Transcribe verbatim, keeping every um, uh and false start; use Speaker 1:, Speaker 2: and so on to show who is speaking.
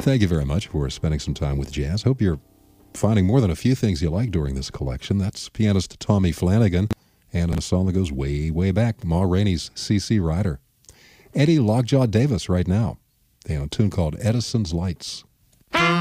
Speaker 1: Thank you very much for spending some time with jazz. Hope you're finding more than a few things you like during this collection. That's pianist Tommy Flanagan and a song that goes way, way back, Ma Rainey's C C Rider. Eddie Lockjaw Davis right now, and a tune called Edison's Lights.